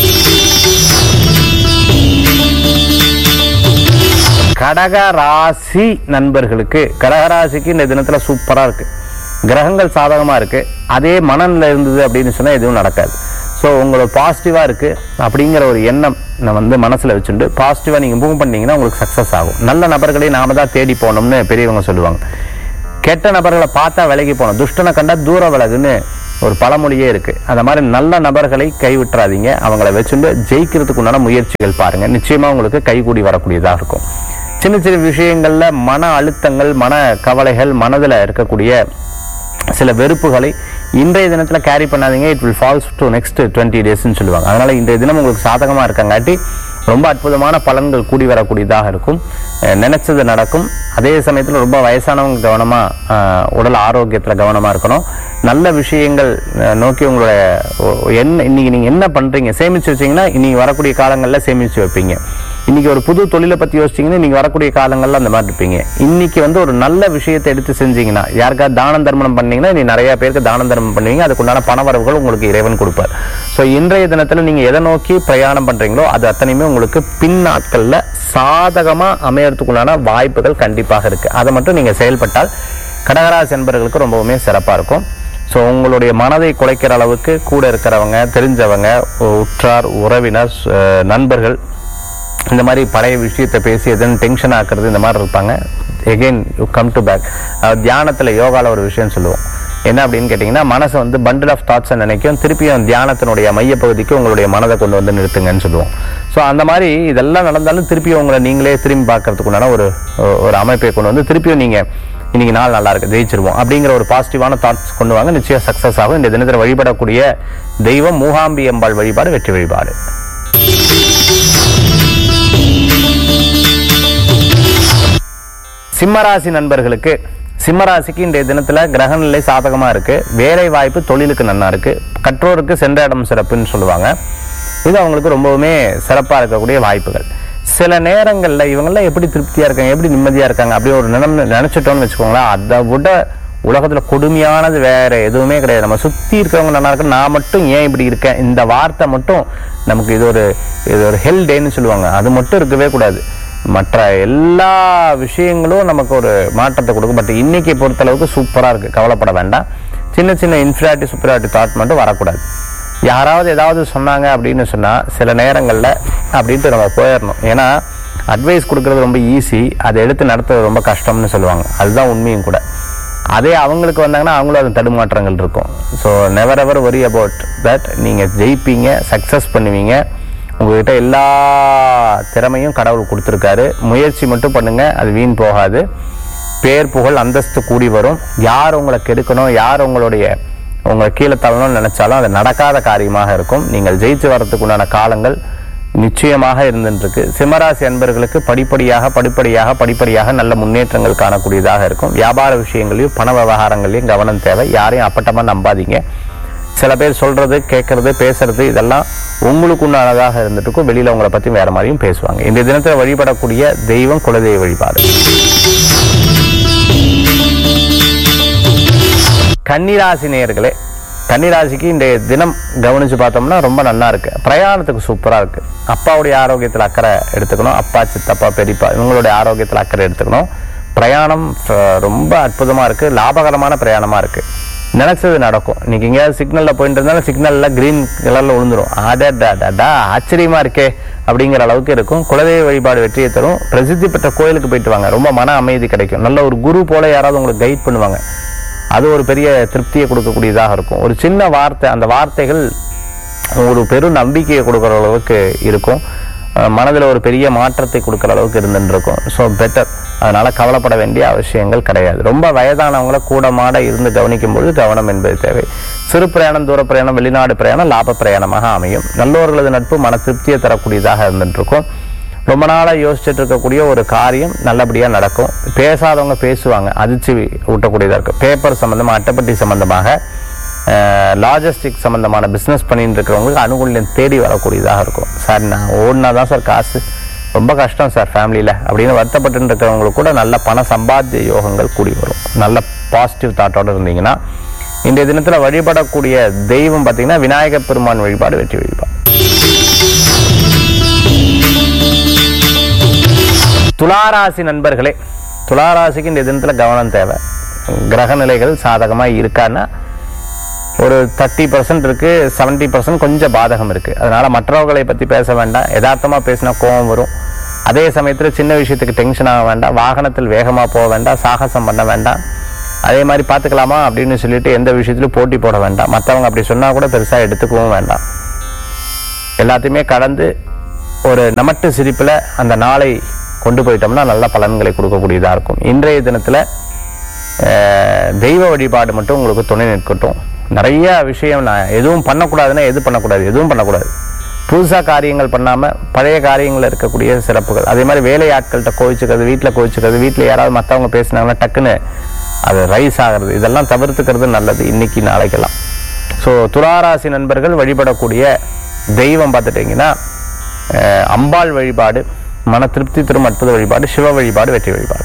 கடக ராசி நண்பர்களுக்கு, கடகராசிக்கு இந்த தினத்துல சூப்பரா இருக்கு. கிரகங்கள் சாதகமா இருக்கு. அதே மனநிலை இருந்தது அப்படின்னு சொன்னா எதுவும் நடக்காது. ஸோ உங்களோட பாசிட்டிவா இருக்கு அப்படிங்கிற ஒரு எண்ணம் நான் வந்து மனசுல வச்சுட்டு பாசிட்டிவா நீங்க மூவ் பண்ணீங்கன்னா உங்களுக்கு சக்சஸ் ஆகும். நல்ல நபர்களை நாம தான் தேடி போகணும்னு பெரியவங்க சொல்லுவாங்க. கெட்ட நபர்களை பார்த்தா விலகி போகணும், துஷ்டனை கண்டா தூர விலகுன்னு ஒரு பழமொழியே இருக்கு. அந்த மாதிரி நல்ல நபர்களை கைவிட்டுறாதீங்க. அவங்கள வச்சுட்டு ஜெயிக்கிறதுக்கு உண்டான முயற்சிகள் பாருங்க, நிச்சயமா உங்களுக்கு கைகூடி வரக்கூடியதாக இருக்கும். சின்ன சின்ன விஷயங்கள்ல மன அழுத்தங்கள், மன கவலைகள், மனதில் இருக்கக்கூடிய சில வெறுப்புகளை இன்றைய தினத்தில் கேரி பண்ணாதீங்க. It will falls to next twenty டேஸ்ன்னு சொல்லுவாங்க. அதனால இன்றைய தினம் உங்களுக்கு சாதகமாக இருக்கங்காட்டி ரொம்ப அற்புதமான பலன்கள் கூடி வரக்கூடியதாக இருக்கும். நினைச்சது நடக்கும். அதே சமயத்தில் ரொம்ப வயசானவங்க கவனமாக உடல் ஆரோக்கியத்தில் கவனமாக இருக்கணும். நல்ல விஷயங்கள் நோக்கி உங்களுடைய என்ன இன்னைக்கு நீங்கள் என்ன பண்ணுறீங்க சேமித்து வச்சிங்கன்னா இன்னைக்கு வரக்கூடிய காலங்களில் சேமித்து வைப்பீங்க. இன்னைக்கு ஒரு புது தொழிலை பற்றி யோசிச்சிங்கன்னா நீங்கள் வரக்கூடிய காலங்களில் அந்த மாதிரி இருப்பீங்க. இன்னைக்கு வந்து ஒரு நல்ல விஷயத்தை எடுத்து செஞ்சீங்கன்னா யாருக்காவது தான தர்மம் பண்ணீங்கன்னா நீ நிறைய பேருக்கு தான தர்மம் பண்ணுவீங்க. அதுக்குண்டான பணவரவுகள் உங்களுக்கு இறைவன் கொடுப்பார். ஸோ இன்றைய தினத்தில் நீங்கள் எதை நோக்கி பிரயாணம் பண்ணுறீங்களோ அது அத்தனையுமே உங்களுக்கு பின் நாட்களில் சாதகமாக அமையறதுக்குள்ளான வாய்ப்புகள் கண்டிப்பாக இருக்குது. அதை மட்டும் நீங்கள் செயல்பட்டால் கடகராசி என்பவர்களுக்கு ரொம்பவுமே சிறப்பாக இருக்கும். ஸோ உங்களுடைய மனதை குலைக்கிற அளவுக்கு கூட இருக்கிறவங்க, தெரிஞ்சவங்க, உற்றார், உறவினர், நண்பர்கள் இந்த மாதிரி பழைய விஷயத்தை பேசி எதுன்னு டென்ஷன் ஆக்குறது இந்த மாதிரி இருப்பாங்க. Again you come to back. தியானத்தில் யோகாவில் ஒரு விஷயம் சொல்லுவோம். என்ன அப்படின்னு கேட்டிங்கன்னா மனசு வந்து பண்டில் ஆஃப் தாட்ஸை நினைக்கும். திருப்பியும் தியானத்தினுடைய மையப்பகுதிக்கு உங்களுடைய மனதை கொண்டு வந்து நிறுத்துங்கன்னு சொல்லுவோம். ஸோ அந்த மாதிரி இதெல்லாம் நடந்தாலும் திருப்பியும் உங்களை நீங்களே திரும்பி பார்க்கறதுக்குண்டான ஒரு ஒரு அமைப்பை கொண்டு வந்து திருப்பியும் நீங்கள் இன்னைக்கு நாள் நல்லா இருக்கு, ஜெயிச்சிருவோம் அப்படிங்கிற ஒரு பாசிட்டிவான தாட்ஸ் கொண்டு வாங்க. நிச்சயம் சக்சஸ் ஆகும். இந்த தினத்தில் வழிபடக்கூடிய தெய்வம் மூகாம்பி அம்பாள் வழிபாடு வெற்றி வழிபாடு. சிம்மராசி நண்பர்களுக்கு சிம்மராசிக்கு இன்றைய தினத்தில் கிரக நிலை சாதகமாக இருக்குது. வேலை வாய்ப்பு தொழிலுக்கு நன்னா இருக்குது. கற்றோருக்கு சென்ற இடம் சிறப்புன்னு சொல்லுவாங்க. இது அவங்களுக்கு ரொம்பவுமே சிறப்பாக இருக்கக்கூடிய வாய்ப்புகள். சில நேரங்களில் இவங்கெல்லாம் எப்படி திருப்தியாக இருக்காங்க, எப்படி நிம்மதியாக இருக்காங்க அப்படி ஒரு நிலம் நினச்சிட்டோன்னு வச்சுக்கோங்களேன். அதை விட உலகத்தில் கொடுமையானது வேற எதுவுமே கிடையாது. நம்ம சுற்றி இருக்கிறவங்க நல்லா இருக்கு, நான் மட்டும் ஏன் இப்படி இருக்கேன், இந்த வார்த்தை மட்டும் நமக்கு இது ஒரு இது ஒரு ஹெல் டேன்னு சொல்லுவாங்க. அது மட்டும் இருக்கவே கூடாது. மற்ற எல்லா விஷயங்களும் நமக்கு ஒரு மாற்றத்தை கொடுக்கும். பட் இன்னைக்கு பொறுத்தளவுக்கு சூப்பராக இருக்குது, கவலைப்பட வேண்டாம். சின்ன சின்ன இன்ஃபீரியாரிட்டி சுப்பீரியாரிட்டி தாட் மட்டும் வரக்கூடாது. யாராவது ஏதாவது சொன்னாங்க அப்படின்னு சொன்னால் சில நேரங்களில் அப்படின்ட்டு நம்ம போயிடணும். ஏன்னா அட்வைஸ் கொடுக்கறது ரொம்ப ஈஸி, அதை எடுத்து நடத்துறது ரொம்ப கஷ்டம்னு சொல்லுவாங்க. அதுதான் உண்மையும் கூட. அதே அவங்களுக்கு வந்தாங்கன்னா அவங்களும் அது தடுமாற்றங்கள் இருக்கும். So never ever worry about that. நீங்கள் ஜெயிப்பீங்க, சக்ஸஸ் பண்ணுவீங்க. உங்கள்கிட்ட எல்லா திறமையும் கடவுள் கொடுத்துருக்காரு. முயற்சி மட்டும் பண்ணுங்கள், அது வீண் போகாது. பேர் புகழ் அந்தஸ்து கூடி வரும். யார் உங்களை கெடுக்கணும், யார் உங்களுடைய உங்களை கீழே தள்ளணும்னு நினைச்சாலும் அது நடக்காத காரியமாக இருக்கும். நீங்கள் ஜெயிச்சு வர்றதுக்கு உண்டான காலங்கள் நிச்சயமாக இருந்துருக்கு. சிம்மராசி அன்பர்களுக்கு படிப்படியாக படிப்படியாக படிப்படியாக நல்ல முன்னேற்றங்கள் காணக்கூடியதாக இருக்கும். வியாபார விஷயங்களையும் பண விவகாரங்களையும் கவனம் தேவை. யாரையும் அப்பட்டமாக நம்பாதீங்க. சில பேர் சொல்றது, கேட்கறது, பேசுறது இதெல்லாம் உங்களுக்கு உண்டானதாக இருந்துட்டு வெளியில உங்களை பத்தி வேற மாதிரியும் பேசுவாங்க. இந்த தினத்தில் வழிபடக்கூடிய தெய்வம் குலதெய்வ வழிபாடு. கன்னிராசி நேயர்களே, கன்னிராசிக்கு இந்த தினம் கவனிச்சு பார்த்தோம்னா ரொம்ப நல்லா இருக்கு. பிரயாணத்துக்கு சூப்பரா இருக்கு. அப்பாவுடைய ஆரோக்கியத்தில் அக்கறை எடுத்துக்கணும். அப்பா, சித்தப்பா, பெரியப்பா இவங்களுடைய ஆரோக்கியத்தில் அக்கறை எடுத்துக்கணும். பிரயாணம் ரொம்ப அற்புதமா இருக்கு. லாபகரமான பிரயாணமா இருக்கு. நினைச்சது நடக்கும். இன்னைக்கு எங்கேயாவது சிக்னல்ல போயிட்டு இருந்தாலும் சிக்னல்ல கிரீன் கலர்ல விழுந்துரும். அடா ஆச்சரியமா இருக்கே அப்படிங்கிற அளவுக்கு இருக்கும். குலதெய்வ வழிபாடு வெற்றியை தரும். பிரசித்தி பெற்ற கோயிலுக்கு போயிட்டு வாங்க, ரொம்ப மன அமைதி கிடைக்கும். நல்ல ஒரு குரு போல யாராவது உங்களுக்கு கைட் பண்ணுவாங்க. அது ஒரு பெரிய திருப்தியை கொடுக்கக்கூடியதாக இருக்கும். ஒரு சின்ன வார்த்தை, அந்த வார்த்தைகள் ஒரு பெரும் நம்பிக்கையை கொடுக்குற அளவுக்கு இருக்கும். மனதில் ஒரு பெரிய மாற்றத்தை கொடுக்குற அளவுக்கு இருந்துருக்கும். So better. அதனால கவலைப்பட வேண்டிய அவசியங்கள் கிடையாது. ரொம்ப வயதானவங்கள கூட மாட இருந்து கவனிக்கும் பொழுது கவனம் என்பது தேவை. சிறு பிரயாணம், தூர பிரயாணம், வெளிநாடு பிரயாணம் லாப பிரயாணமாக அமையும். நல்லவர்களது நட்பு மன திருப்தியை தரக்கூடியதாக இருந்துருக்கும். ரொம்ப நாளாக யோசிச்சுட்டு இருக்கக்கூடிய ஒரு காரியம் நல்லபடியாக நடக்கும். பேசாதவங்க பேசுவாங்க, அதிர்ச்சி ஊட்டக்கூடியதாக இருக்கும். பேப்பர் சம்மந்தமாக, அட்டைப்பட்டி சம்மந்தமாக, லாஜிஸ்டிக் சம்மந்தமான பிஸ்னஸ் பண்ணிட்டு இருக்கிறவங்களுக்கு அனுகூல்யம் தேடி வரக்கூடியதாக இருக்கும். சார் நான் ஓடினா தான் சார் காசு ரொம்ப கஷ்டம் சார் ஃபேமிலியில் அப்படின்னு வருத்தப்பட்டு இருக்கிறவங்களுக்கு கூட நல்ல பண சம்பாத்திய யோகங்கள் கூடி வரும். நல்ல பாசிட்டிவ் தாட்டோடு இருந்தீங்கன்னா இன்றைய தினத்தில் வழிபடக்கூடிய தெய்வம் பார்த்தீங்கன்னா விநாயகப் பெருமான் வழிபாடு வெற்றி வழிபாடு. துளாராசி நண்பர்களே, துளாராசிக்கு இந்த தினத்தில் கவனம் தேவை. கிரக நிலைகள் சாதகமாக இருக்கான்னா ஒரு தேர்ட்டி பர்சன்ட் இருக்கு, செவன்டி பர்சன்ட் கொஞ்சம் பாதகம் இருக்கு. அதனால மற்றவர்களை பற்றி பேச வேண்டாம். யதார்த்தமாக பேசினா கோபம் வரும். அதே சமயத்தில் சின்ன விஷயத்துக்கு டென்ஷன் ஆக வேண்டாம். வாகனத்தில் வேகமாக போக வேண்டாம். சாகசம் பண்ண வேண்டாம். அதே மாதிரி பார்த்துக்கலாமா அப்படின்னு சொல்லிட்டு எந்த விஷயத்திலும் போட்டி போட வேண்டாம். மற்றவங்க அப்படி சொன்னால் கூட பெருசாக எடுத்துக்கவும் வேண்டாம். எல்லாத்தையுமே கடந்து ஒரு நமட்டு சிரிப்பில் அந்த நாளை கொண்டு போயிட்டோம்னா நல்ல பலன்களை கொடுக்கக்கூடியதாக இருக்கும். இன்றைய தினத்தில் தெய்வ வழிபாடு மட்டும் உங்களுக்கு துணை நிற்கட்டும். நிறைய விஷயம் நான் எதுவும் பண்ணக்கூடாதுன்னா எது பண்ணக்கூடாது, எதுவும் பண்ணக்கூடாது. புதுசாக காரியங்கள் பண்ணாமல் பழைய காரியங்களில் இருக்கக்கூடிய சிறப்புகள். அதே மாதிரி வேலை ஆட்கள்கிட்ட கோவிச்சுக்கிறது, வீட்டில் கோவிச்சுக்கிறது, வீட்டில் யாராவது மற்றவங்க பேசினாங்கன்னா டக்குன்னு அது ரைஸ் ஆகிறது, இதெல்லாம் தவிர்த்துக்கிறது நல்லது இன்னைக்கு நாளைக்கெல்லாம். ஸோ துளாராசி நண்பர்கள் வழிபடக்கூடிய தெய்வம் பார்த்துட்டிங்கன்னா அம்பாள் வழிபாடு மன திருப்தி தரும் அற்புத வழிபாடு, சிவ வழிபாடு வெற்றி வழிபாடு.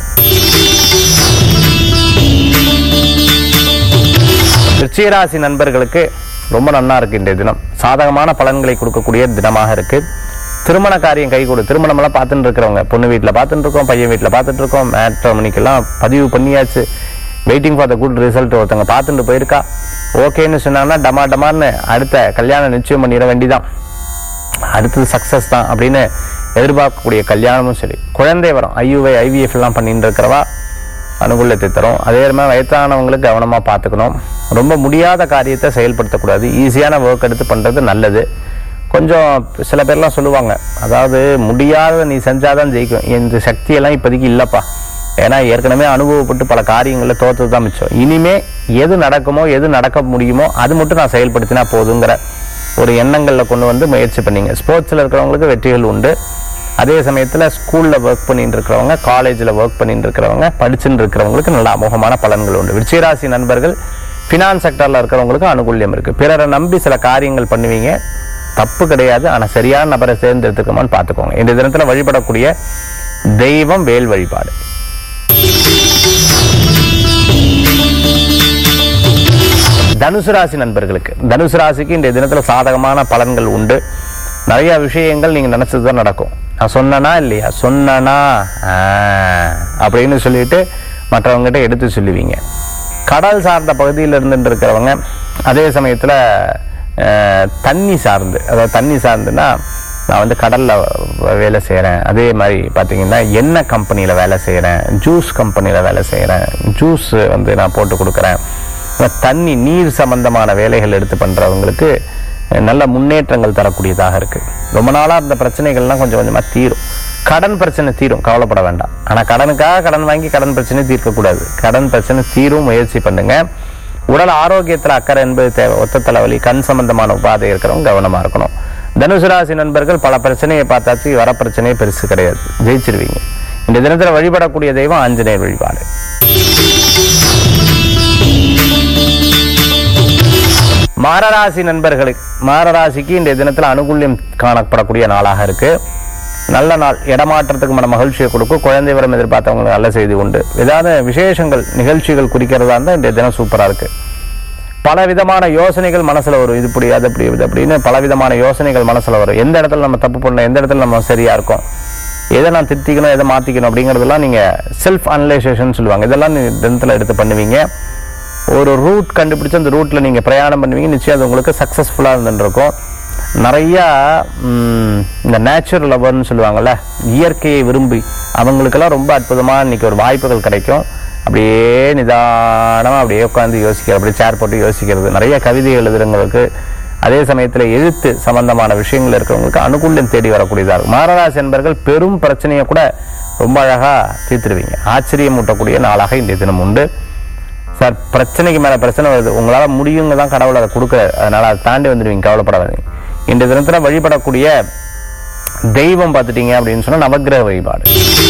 விருச்சிகராசி நண்பர்களுக்கு ரொம்ப நன்னா இருக்கு இன்றைய தினம். சாதகமான பலன்களை கொடுக்கக்கூடிய தினமாக இருக்கு. திருமண காரியம் கை கொடு. திருமணம் எல்லாம் பார்த்துட்டு இருக்கிறவங்க, பொண்ணு வீட்டில் பார்த்துட்டு இருக்கோம், பையன் வீட்டில் பார்த்துட்டு இருக்கோம், மேட்ரிமோனிக்கெல்லாம் பதிவு பண்ணியாச்சு, waiting for the good result. ஒருத்தவங்க பார்த்துட்டு போயிருக்கா, ஓகேன்னு சொன்னாங்கன்னா டமா டமார்னு அடுத்த கல்யாணம் நிச்சயம் பண்ணிட வேண்டிதான், அடுத்தது சக்சஸ் தான் அப்படின்னு எதிர்பார்க்கக்கூடிய கல்யாணமும் சரி. குழந்தை வரும், ஐயுவை ஐவிஎஃப் எல்லாம் பண்ணிட்டு இருக்கிறவா அனுகூலத்தை தரும். அதே மாதிரி வயதானவங்களுக்கு கவனமாக பார்த்துக்கணும். ரொம்ப முடியாத காரியத்தை செயல்படுத்தக்கூடாது. ஈஸியான ஒர்க் எடுத்து பண்ணுறது நல்லது. கொஞ்சம் சில பேர்லாம் சொல்லுவாங்க, அதாவது முடியாத நீ செஞ்சாதான் ஜெயிக்கும், இந்த சக்தியெல்லாம் இப்போதைக்கு இல்லைப்பா, ஏன்னா ஏற்கனவே அனுபவப்பட்டு பல காரியங்களில் தோற்றது தான் மிச்சம். இனிமே எது நடக்குமோ எது நடக்க முடியுமோ அது மட்டும் நான் செயல்படுத்தினா போதுங்கிற ஒரு எண்ணங்களில் கொண்டு வந்து முயற்சி பண்ணிங்க. ஸ்போர்ட்ஸில் இருக்கிறவங்களுக்கு வெற்றிகள் உண்டு. அதே சமயத்தில் ஸ்கூலில் ஒர்க் பண்ணிட்டு இருக்கிறவங்க, காலேஜில் ஒர்க் பண்ணிட்டு இருக்கிறவங்க, படிச்சுட்டு இருக்கிறவங்களுக்கு நல்ல அமோகமான பலன்கள் உண்டு. விருச்சிகராசி நண்பர்கள் ஃபினான்ஸ் செக்டரில் இருக்கிறவங்களுக்கு அனுகூல்யம் இருக்குது. பிறரை நம்பி சில காரியங்கள் பண்ணுவீங்க, தப்பு கிடையாது, ஆனால் சரியான நபரை தேர்ந்தெடுத்துக்கமான்னு பார்த்துக்கோங்க. இந்த தினத்தில் வழிபடக்கூடிய தெய்வம் வேல் வழிபாடு. தனுசு ராசி நண்பர்களுக்கு தனுசு ராசிக்கு இந்த தினத்தில் சாதகமான பலன்கள் உண்டு. நிறைய விஷயங்கள் நீங்கள் நினச்சது தான் நடக்கும். நான் சொன்னனா இல்லையா, சொன்னனா அப்படின்னு சொல்லிட்டு மற்றவங்ககிட்ட எடுத்து சொல்லுவீங்க. கடல் சார்ந்த பகுதியில் இருந்துட்டு இருக்கிறவங்க, அதே சமயத்தில் தண்ணி சார்ந்து, அதாவது தண்ணி சார்ந்துன்னா நான் வந்து கடலில் வேலை செய்கிறேன், அதே மாதிரி பார்த்தீங்கன்னா எண்ணெய் கம்பெனியில் வேலை செய்கிறேன், ஜூஸ் கம்பெனியில் வேலை செய்கிறேன், ஜூஸ் வந்து நான் போட்டு கொடுக்குறேன், தண்ணி நீர் சம்பந்தமான வேலைகள் எடுத்து பண்ணுறவங்களுக்கு நல்ல முன்னேற்றங்கள் தரக்கூடியதாக இருக்குது. ரொம்ப நாளாக இருந்த பிரச்சனைகள்லாம் கொஞ்சம் கொஞ்சமாக தீரும். கடன் பிரச்சனை தீரும், கவலைப்பட வேண்டாம். ஆனால் கடனுக்காக கடன் வாங்கி கடன் பிரச்சனை தீர்க்கக்கூடாது. கடன் பிரச்சனை தீரும், முயற்சி பண்ணுங்க. உடல் ஆரோக்கியத்தில் அக்கறை என்பது தேவை. ஒத்த தலைவலி, கண் சம்பந்தமான உபாதை இருக்கிறவங்க கவனமாக இருக்கணும். தனுசு ராசி நண்பர்கள் பல பிரச்சனையை பார்த்தாச்சு, வர பிரச்சனையே பெருசு கிடையாது, ஜெயிச்சிருவீங்க. இந்த தினத்தில் வழிபடக்கூடிய தெய்வம் ஆஞ்சநேயர் வழிபாடு. மாரராசி நண்பர்களுக்கு மாரராசிக்கு இந்த தினத்தில் அனுகூல்யம் காணப்படக்கூடிய நாளாக இருக்கு. நல்ல நாள், இடமாற்றத்துக்கு மன மகிழ்ச்சியை கொடுக்கும். குழந்தை வரம் எதிர்பார்த்தவங்களுக்கு நல்ல செய்தி உண்டு. ஏதாவது விசேஷங்கள் நிகழ்ச்சிகள் குறிக்கிறதா இருந்தால் இந்த தினம் சூப்பராக இருக்கு. பல விதமான யோசனைகள் மனசுல வரும், இது இப்படி அது அப்படி இது அப்படின்னு பல விதமான யோசனைகள் மனசுல வரும். எந்த இடத்துல நம்ம தப்பு பண்ணணும், எந்த இடத்துல நம்ம சரியா இருக்கும், எதை நான் திருத்திக்கணும், எதை மாத்திக்கணும் அப்படிங்கிறதெல்லாம் நீங்க செல்ஃப் அனலைசேஷன் சொல்லுவாங்க. இதெல்லாம் நீங்க தினத்தில் எடுத்து பண்ணுவீங்க. ஒரு ரூட் கண்டுபிடிச்சு அந்த ரூட்ல நீங்க பிரயாணம் பண்ணுவீங்க. நிச்சயம் அது உங்களுக்கு சக்சஸ்ஃபுல்லா இருந்துருக்கும். நிறையா இந்த நேச்சுரல் லவர்னு சொல்லுவாங்கல்ல, இயற்கையை விரும்பி அவங்களுக்கெல்லாம் ரொம்ப அற்புதமாக இன்னைக்கு ஒரு வாய்ப்புகள் கிடைக்கும். அப்படியே நிதானமாக அப்படியே உட்காந்து யோசிக்கிறது, அப்படியே சேர் போட்டு யோசிக்கிறது, நிறைய கவிதை எழுதுறவங்களுக்கு, அதே சமயத்தில் எழுத்து சம்பந்தமான விஷயங்கள் இருக்கிறவங்களுக்கு அனுகூல்யம் தேடி வரக்கூடியதாக இருக்கும். மாரராசி என்பர்கள் பெரும் பிரச்சனையை கூட ரொம்ப அழகாக தீர்த்துடுவீங்க. ஆச்சரியம் ஊட்டக்கூடிய நாளாக இன்றைய தினம் உண்டு. சார் பிரச்சனைக்கு மேலே பிரச்சனை வருது, உங்களால் முடியுங்க தான் கடவுளை அதை கொடுக்குறாரு, அதனால் அதை தாண்டி வந்துடுவீங்க, கவலைப்படாதீங்க. இந்த தினத்தில் வழிபடக்கூடிய தெய்வம் பார்த்துட்டீங்க அப்படின்னு சொன்னால் நவக்கிரக வழிபாடு.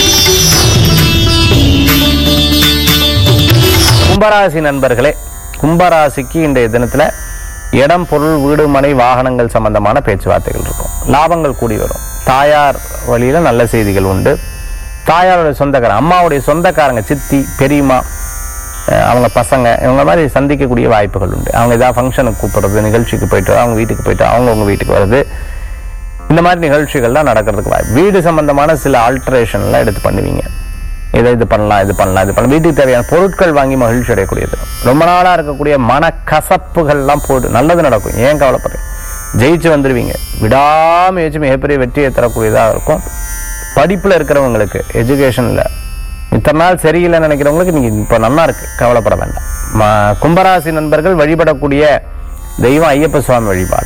கும்பராசி நண்பர்களே, கும்பராசிக்கு இன்றைய தினத்தில் இடம், பொருள், வீடு, மனை, வாகனங்கள் சம்பந்தமான பேச்சுவார்த்தைகள் இருக்கும். லாபங்கள் கூடி வரும். தாயார் வழியில் நல்ல செய்திகள் உண்டு. தாயாருடைய சொந்தக்காரங்க, அம்மாவுடைய சொந்தக்காரங்க, சித்தி, பெரியம்மா, அவங்க பசங்க, இவங்க மாதிரி சந்திக்கக்கூடிய வாய்ப்புகள் உண்டு. அவங்க ஏதாவது ஃபங்க்ஷனுக்கு கூப்பிடுறது, நிகழ்ச்சிக்கு போயிட்டு அவங்க வீட்டுக்கு போயிட்டு அவங்க உங்கள் வீட்டுக்கு வர்றது, இந்த மாதிரி நிகழ்ச்சிகள்லாம் நடக்கிறதுக்கு வாய்ப்பு. வீடு சம்பந்தமான சில ஆல்ட்ரேஷன்லாம் எடுத்து பண்ணுவீங்க. இதை இது பண்ணலாம், இது பண்ணலாம், இது பண்ணலாம். வீட்டுக்கு தேவையான பொருட்கள் வாங்கி மகிழ்ச்சி அடையக்கூடியது. ரொம்ப நாளாக இருக்கக்கூடிய மனக்கசப்புகள்லாம் போடு, நல்லது நடக்கும். ஏன் கவலைப்படுறீங்க? ஜெயிச்சு வந்துடுவீங்க. விடாமுயற்சி மிகப்பெரிய வெற்றியை தரக்கூடியதாக இருக்கும். படிப்பில் இருக்கிறவங்களுக்கு, எஜுகேஷனில் இத்தனை நாள் சரியில்லைன்னு நினைக்கிறவங்களுக்கு நீங்கள் இப்போ நல்லா இருக்கு, கவலைப்பட வேண்டாம். கும்பராசி நண்பர்கள் வழிபடக்கூடிய தெய்வம் ஐயப்ப சுவாமி வழிபாடு.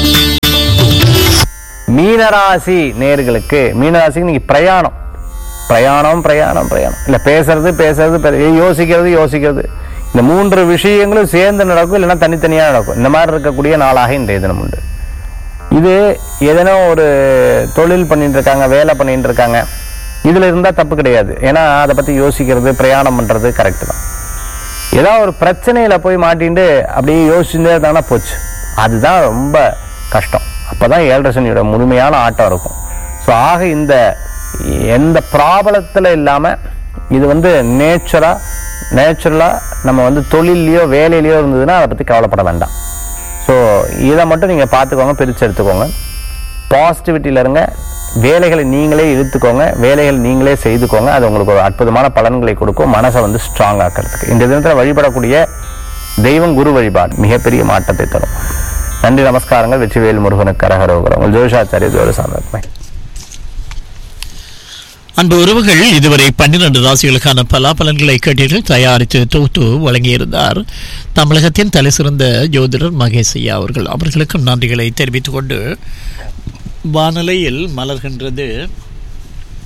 மீனராசி நேர்களுக்கு, மீனராசிக்கு நீங்க பிரயாணம் பிரயாணம் பிரயாணம் பிரயாணம் இல்லை பேசுறது பேசுறது பே- யோசிக்கிறது யோசிக்கிறது இந்த மூன்று விஷயங்களும் சேர்ந்து நடக்கும், இல்லைன்னா தனித்தனியாக நடக்கும். இந்த மாதிரி இருக்கக்கூடிய நாளாக இன்றைய தினம் உண்டு. இது எதனோ ஒரு தொழில் பண்ணிட்டு இருக்காங்க, வேலை பண்ணிட்டு இருக்காங்க, இதுல இருந்தால் தப்பு கிடையாது. ஏன்னா அதை பற்றி யோசிக்கிறது பிரயாணம் பண்ணுறது கரெக்டு தான். ஏதாவது ஒரு பிரச்சனையில போய் மாட்டிட்டு அப்படியே யோசிச்சுட்டே இருந்தாங்கன்னா போச்சு, அதுதான் ரொம்ப கஷ்டம். அப்போதான் ஏழரை சனியோட முழுமையான ஆட்டம் இருக்கும். ஸோ ஆக இந்த எந்த ப்ராப்ளத்தில் இல்லாமல் இது வந்து நேச்சுரா நேச்சுரலாக நம்ம வந்து தொழிலையோ வேலையிலையோ இருந்ததுன்னா அதை பற்றி கவலைப்பட வேண்டாம். ஸோ இதை மட்டும் நீங்கள் பார்த்துக்கோங்க, பிரித்து எடுத்துக்கோங்க, பாசிட்டிவிட்டியில் இருங்க, வேலைகளை நீங்களே இழுத்துக்கோங்க, வேலைகள் நீங்களே செய்துக்கோங்க. அது உங்களுக்கு ஒரு அற்புதமான பலன்களை கொடுக்கும், மனசை வந்து ஸ்ட்ராங் ஆக்கிறதுக்கு. இந்த தினத்தில் வழிபடக்கூடிய தெய்வம் குரு வழிபாடு மிகப்பெரிய மாற்றத்தை தரும். நன்றி, நமஸ்காரங்கள். வெற்றிவேல் முருகனுக்கு அரகரோகரம். உங்கள் ஜோதிஷாச்சாரிய ஜோதி சாந்தத்மை. அன்பு உறவுகள், இதுவரை பன்னிரண்டு ராசிகளுக்கான பலாபலன்களை கேட்டீர்கள். தயாரித்து தொகுத்து வழங்கியிருந்தார் தமிழகத்தின் தலை சிறந்த ஜோதிடர் மகேஷ் ஐயா அவர்கள். அவர்களுக்கும் நன்றிகளை தெரிவித்துக் கொண்டு வானிலையில் மலர்கின்றது